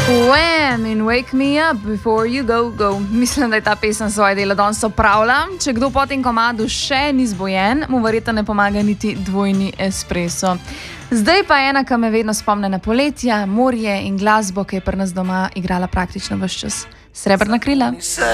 Wham in Wake Me Up Before You Go Go. Mislim, da je ta pesem svoje delo danes opravila. Če kdo po tem komadu še ni zbojen, mu verjetno ne pomaga niti dvojni espresso. Zdaj pa ena, ki me vedno spomne na poletja, morje in glasbo, ki je pri nas doma igrala praktično ves čas. Srebrna krila.